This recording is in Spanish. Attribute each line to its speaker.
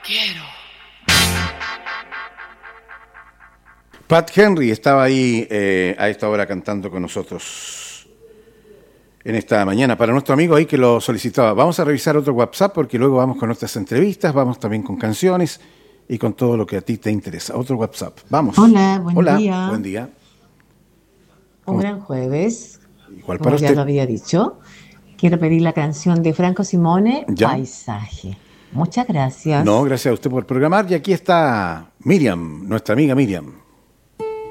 Speaker 1: quiero.
Speaker 2: Pat Henry estaba ahí a esta hora cantando con nosotros en esta mañana. Para nuestro amigo ahí que lo solicitaba, vamos a revisar otro WhatsApp porque luego vamos con nuestras entrevistas, vamos también con canciones y con todo lo que a ti te interesa. Otro WhatsApp, vamos.
Speaker 3: Hola, buen día.
Speaker 2: Buen día.
Speaker 3: Un gran jueves,
Speaker 2: Igual
Speaker 3: como
Speaker 2: para
Speaker 3: ya
Speaker 2: usted.
Speaker 3: lo había dicho. Quiero pedir la canción de Franco Simone,
Speaker 2: ¿Ya?
Speaker 3: Paisaje. Muchas gracias.
Speaker 2: No, gracias a usted por programar. Y aquí está Miriam, nuestra amiga Miriam.